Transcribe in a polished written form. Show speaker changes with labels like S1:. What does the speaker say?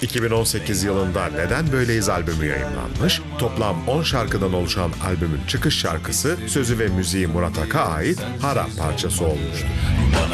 S1: 2018 yılında Neden Böyleyiz albümü yayımlanmış, toplam 10 şarkıdan oluşan albümün çıkış şarkısı, sözü ve müziği Murat Ak'a ait Harap parçası olmuştur.